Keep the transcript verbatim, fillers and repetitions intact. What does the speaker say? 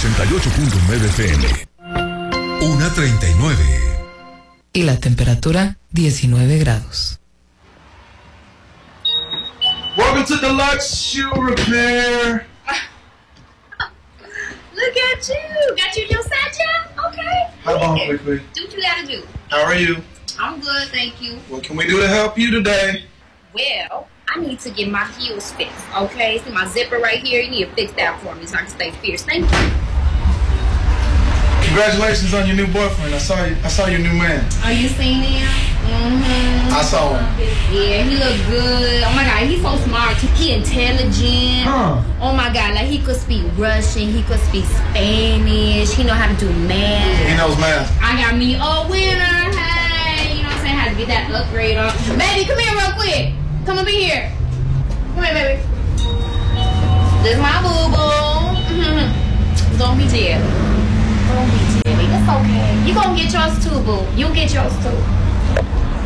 ochenta y ocho punto nueve F M. una treinta y nueve. Y la temperatura diecinueve grados. Welcome to Deluxe Shoe Repair. Look at you. Got you your side job? Okay. Hop on quickly. Do what you gotta do. How are you? I'm good, thank you. What can we do to help you today? Well, I need to get my heels fixed, okay? See my zipper right here? You need to fix that for me so I can stay fierce. Thank you. Congratulations on your new boyfriend. I saw you. I saw your new man. Oh, you seen him? Mm-hmm. I saw him. Yeah, he look good. Oh my God, he's so smart. He intelligent. Huh. Oh my God, like he could speak Russian. He could speak Spanish. He know how to do math. He knows math. I got me a winner. Hey, you know what I'm saying? Had to get that upgrade on. Baby, come here real quick. Come over here. Come here, baby. This is my boo-boo. Mm-hmm. Don't be jealous. Don't be jelly. It's okay. You gonna get yours too, boo. You get yours too.